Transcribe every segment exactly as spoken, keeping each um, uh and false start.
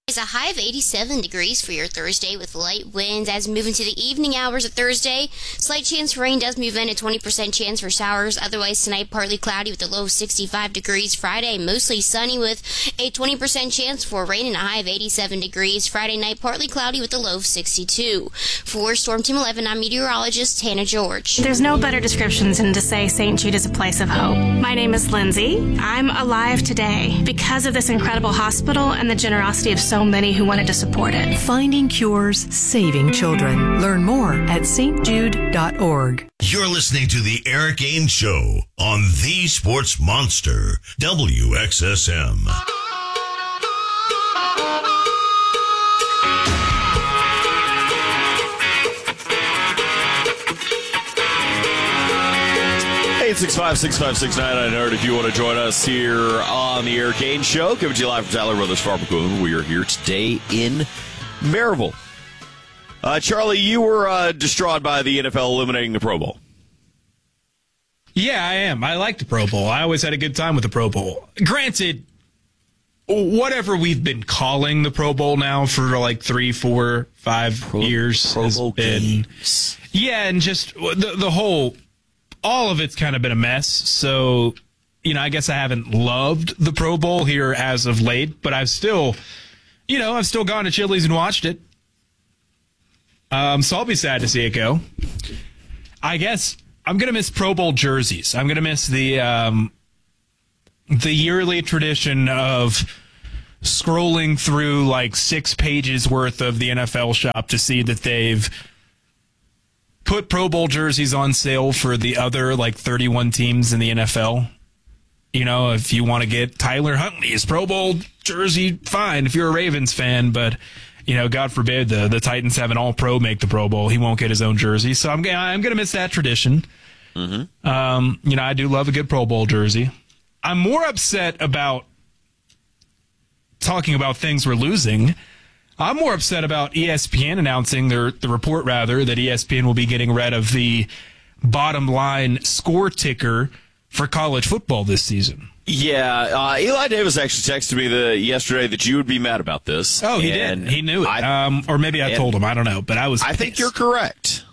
It's a high of eighty-seven degrees for your Thursday with light winds. As we move into the evening hours of Thursday, slight chance for rain does move in, a twenty percent chance for showers. Otherwise, tonight, partly cloudy with a low of sixty-five degrees. Friday, mostly sunny with a twenty percent chance for rain and a high of eighty-seven degrees. Friday night, partly cloudy with a low of sixty-two. For Storm Team eleven, I'm meteorologist Hannah George. There's no better description than to say Saint Jude is a place of hope. My name is Lindsay. I'm alive today because of this incredible hospital and the generosity of so many who wanted to support it. Finding cures, saving children. Learn more at s t jude dot org. You're listening to The Eric Ames Show on The Sports Monster, W X S M. eight six five, six five six, nine nine zero if you want to join us here on the Eric Ames Show. Coming to you live from Tyler Brothers Farm Equipment. We are here today in Maryville. Uh, Charlie, you were uh, distraught by the N F L eliminating the Pro Bowl. Yeah, I am. I like the Pro Bowl. I always had a good time with the Pro Bowl. Granted, whatever we've been calling the Pro Bowl now for like three, four, five Pro, years Pro has Bowl been... games. Yeah, and just the, the whole... all of it's kind of been a mess. So, you know, I guess I haven't loved the Pro Bowl here as of late, but I've still, you know, I've still gone to Chili's and watched it. Um, so I'll be sad to see it go. I guess I'm going to miss Pro Bowl jerseys. I'm going to miss the, um, the yearly tradition of scrolling through like six pages worth of the N F L shop to see that they've put Pro Bowl jerseys on sale for the other, like, thirty-one teams in the N F L. You know, if you want to get Tyler Huntley's Pro Bowl jersey, fine, if you're a Ravens fan. But, you know, God forbid the, the Titans have an all-pro make the Pro Bowl. He won't get his own jersey. So I'm, I'm going to miss that tradition. Mm-hmm. Um, you know, I do love a good Pro Bowl jersey. I'm more upset about talking about things we're losing. I'm more upset about E S P N announcing their the report rather that E S P N will be getting rid of the bottom line score ticker for college football this season. Yeah, uh, Eli Davis actually texted me the yesterday that you would be mad about this. Oh, he did. He knew it. I, um, or maybe I told him. I don't know. But I was I pissed. think you're correct.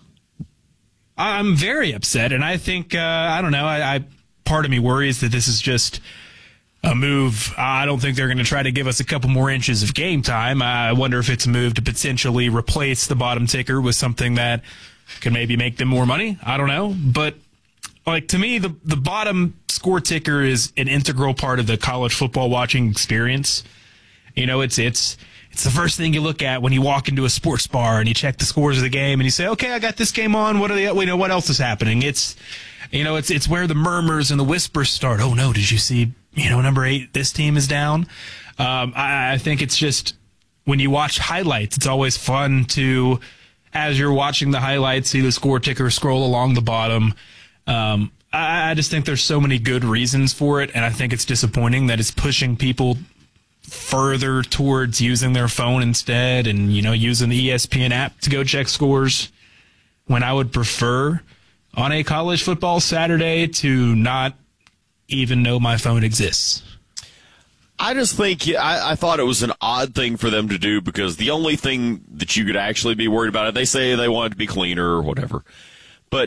I'm very upset, and I think, uh, I don't know, I, I part of me worries that this is just a move. I don't think they're going to try to give us a couple more inches of game time. I wonder if it's a move to potentially replace the bottom ticker with something that can maybe make them more money. I don't know. But, like, to me, the, the bottom score ticker is an integral part of the college football watching experience. You know, it's it's it's the first thing you look at when you walk into a sports bar and you check the scores of the game and you say, okay, I got this game on. What are the, you know, what else is happening? It's, you know, it's it's where the murmurs and the whispers start. Oh, no, did you see... you know, number eight, this team is down. Um, I, I think it's just when you watch highlights, it's always fun to, as you're watching the highlights, see the score ticker scroll along the bottom. Um, I, I just think there's so many good reasons for it, and I think it's disappointing that it's pushing people further towards using their phone instead and, you know, using the E S P N app to go check scores when I would prefer on a college football Saturday to not even know my phone exists. I just think, I, I thought it was an odd thing for them to do because the only thing that you could actually be worried about, it, they say they want it to be cleaner or whatever, but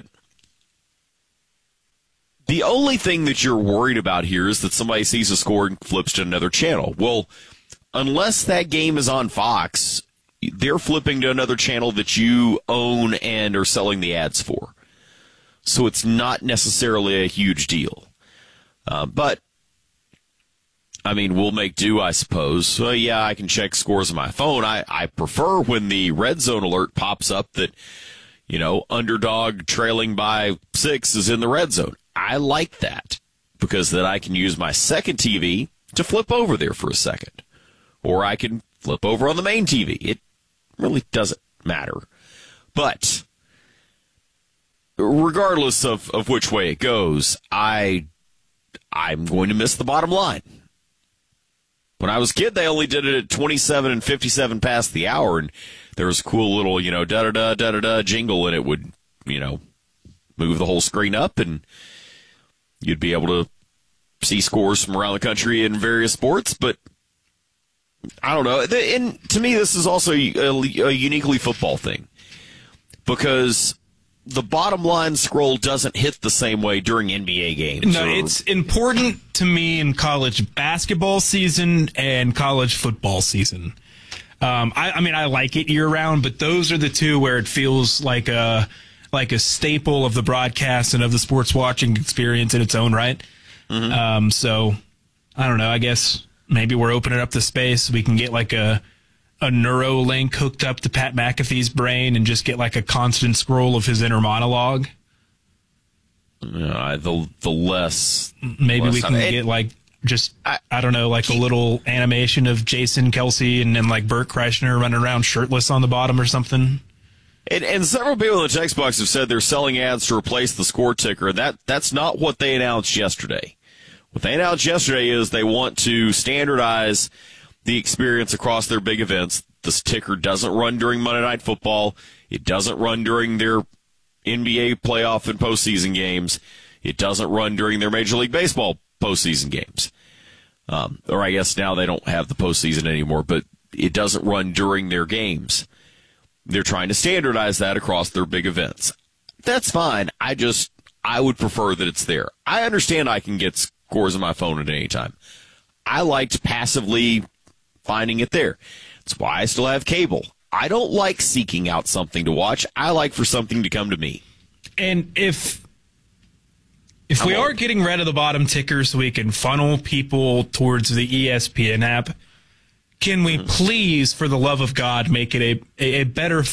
the only thing that you're worried about here is that somebody sees a score and flips to another channel. Well, unless that game is on Fox, they're flipping to another channel that you own and are selling the ads for. So it's not necessarily a huge deal. Uh, but, I mean, we'll make do, I suppose. So, yeah, I can check scores on my phone. I, I prefer when the red zone alert pops up that, you know, underdog trailing by six is in the red zone. I like that because then I can use my second T V to flip over there for a second. Or I can flip over on the main T V. It really doesn't matter. But regardless of, of which way it goes, I... I'm going to miss the bottom line. When I was a kid, they only did it at twenty-seven and fifty-seven past the hour, and there was a cool little, you know, da-da-da, da-da-da jingle, and it would, you know, move the whole screen up, and you'd be able to see scores from around the country in various sports, but I don't know. And to me, this is also a, a uniquely football thing because the bottom line scroll doesn't hit the same way during N B A games. No, or, it's important to me in college basketball season and college football season. Um, I, I mean, I like it year round, but those are the two where it feels like a like a staple of the broadcast and of the sports watching experience in its own right. Mm-hmm. Um, so I don't know. I guess maybe we're opening up the space. We can get like a a neuro link hooked up to Pat McAfee's brain and just get like a constant scroll of his inner monologue. Uh, the the less maybe less we can it, get like just I, I don't know like he, a little animation of Jason Kelsey and then like Bert Kreischer running around shirtless on the bottom or something. And, and several people in the text box have said they're selling ads to replace the score ticker. That that's not what they announced yesterday. What they announced yesterday is they want to standardize the experience across their big events. This ticker doesn't run during Monday Night Football. It doesn't run during their N B A playoff and postseason games. It doesn't run during their Major League Baseball postseason games. Um, or I guess now they don't have the postseason anymore, but it doesn't run during their games. They're trying to standardize that across their big events. That's fine. I just, I would prefer that it's there. I understand I can get scores on my phone at any time. I liked passively finding it there. That's why I still have cable. I don't like seeking out something to watch. I like for something to come to me. And if if we are getting rid of the bottom ticker so we can funnel people towards the E S P N app, can we please, for the love of God, make it a, a better